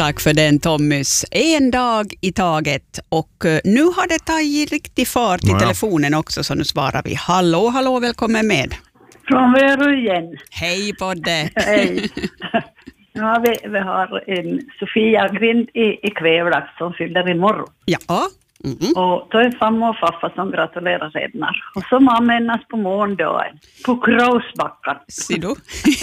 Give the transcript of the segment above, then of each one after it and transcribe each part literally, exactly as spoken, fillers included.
Tack för den, Tommys. En dag i taget. Och uh, nu har det tagit riktig fart i Naja. telefonen också, så nu svarar vi. Hallå, hallå, välkommen med. Från Vero igen. Hej på det. Hej. Ja, vi, vi har en Sofia Grind i, i Kvävlax som fyller imorgon. Ja. Mm-hmm. Och då är mamma och pappa som gratulerar redan. Och så mammenas på måndagen. På Krausbackan. Ser du?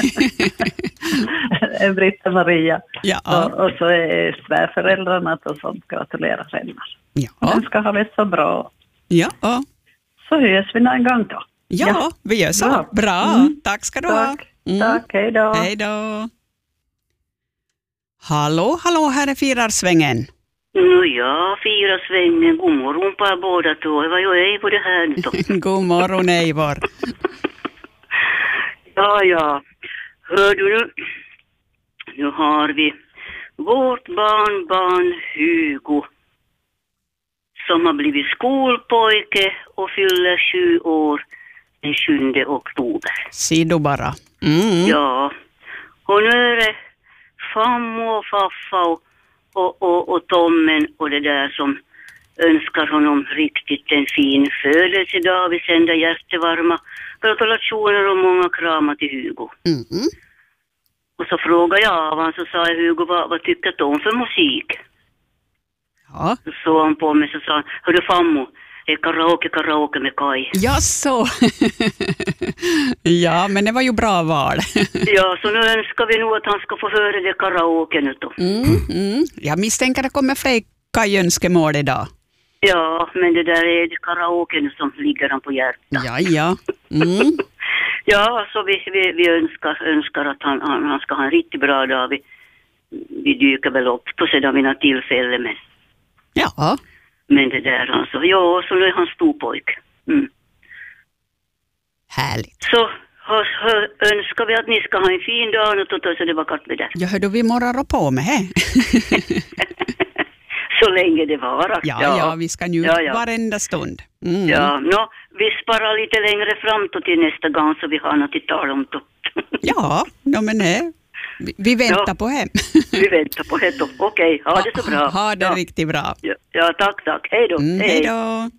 Britta Maria. Ja. Och, och så är svärföräldrarna då som gratulerar redan. Ja. De ska ha det så bra. Ja. Så hörs vi någon gång då. Ja, Ja. vi gör så. Bra. Bra. Mm. Tack ska du Tack. ha. Mm. Tack, hej då. Hej då. Hallå, hallå, här är Firarsvängen. No ja, fyra svängen. God morgon på er båda två. Vad gör jag på det här nu då? God morgon, Eivor. Ja, ja. Hör du nu? Nu har vi vårt barnbarn Hugo som har blivit skolpojke och fyller sju år den sjunde oktober. Ser du bara. Mm. Ja, och nu är det farmor och farfar och, och, och, och Tommen och det där som önskar honom riktigt en fin födelsedag. Vi sänder jättevarma gratulationer och många kramar till Hugo. Mm. Och så frågade jag av honom, så sa jag, Hugo, vad, vad tycker du om för musik? Ja. Så såg han på mig och sa, hörru farmor, det är karaoke, karaoke med Kaj. Ja, så. Ja, men det var ju bra val. Ja, så nu önskar vi nog att han ska få höra det karaoke nu då. Mm, mm. Jag misstänker att det kommer fler Kaj-önskemål idag. Ja, men det där är karaoke nu som ligger han på hjärtat. Ja, ja. Mm. Ja, så vi, vi, vi önskar, önskar att han, han, han ska ha en riktigt bra dag. Vi, vi dyker väl upp på sedan vid något tillfälle. Men, Ja. men det där alltså. Ja, så nu är han stor pojk. Mm. Härligt. Så hör, hör, önskar vi att ni ska ha en fin dag och då så det var katt med det. Jag hörde vi morrar på med här. Så länge det varar. Ja, ja, ja, vi ska njuta ja, ja. varenda stund. Mm. Ja, no, vi sparar lite längre fram då till nästa gång så vi har något att tala om då. Ja, no, men nej. Vi, vi väntar Ja. på hem. Vi väntar på det då. Okej, ha det så bra. Ha, ha det ja. riktigt bra. Ja, ja, tack, tack. Hej då. Mm, hej då.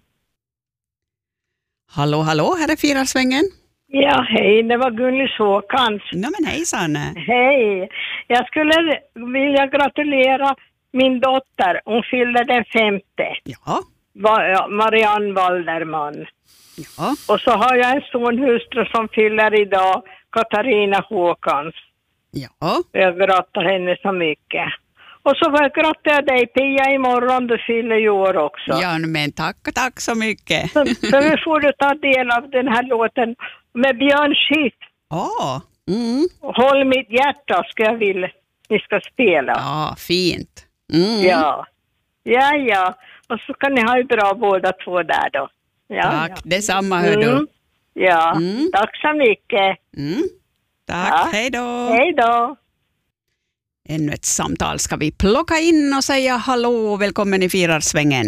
Hallå, hallå, här är Firarsvängen. Ja, hej, det var Gunlis Håkans. No, men hejsan. Hej, jag skulle vilja gratulera min dotter. Hon fyller den femte. Ja, Va- ja, Marianne Walderman. ja. Och så har jag en sonhustru som fyller idag, Katarina Håkans. Ja, Jag grattar henne så mycket. Och så grattar jag dig, Pia, imorgon. Du fyller ju år också. ja, men tack, tack så mycket. Så, så nu får du ta del av den här låten med Björn Skifs. Åh, mm. Håll mitt hjärta ska jag vilja ni ska spela. Ja, fint. Mm. Ja. Ja, ja. Och så kan ni ha det bra båda två där då. Ja, Tack, ja. detsamma hör du. Mm. Ja, Mm. tack så mycket. Mm. Tack, Ja. hej då. Hej då. Ännu ett samtal ska vi plocka in och säga hallå och välkommen i Firarsvängen.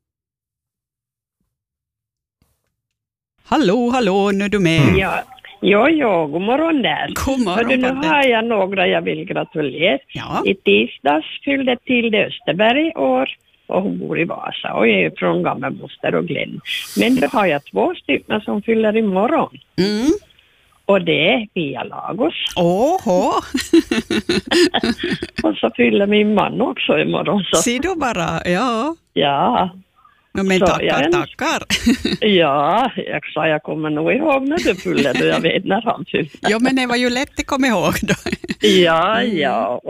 Hallå, hallå, nu är du med. Ja, ja, ja, god morgon där. God morgon, Hördu, nu Padde. har jag några jag vill gratulera. Ja. I tisdags fyllde Tilde Österberg år och hon bor i Vasa och är från Gammelmoster och Glenn. Men då har jag två stycken som fyller imorgon. Mm. Och det är Pia Lagos. Åhå. Och så fyller min man också imorgon. Så. Ser du bara, ja. Ja, No, men Så, tackar, jag är- tackar. ja, jag sa jag kommer nog ihåg när du fyller och jag vet när han fyller. Jo, men det var ju lätt att komma ihåg då. Ja, ja.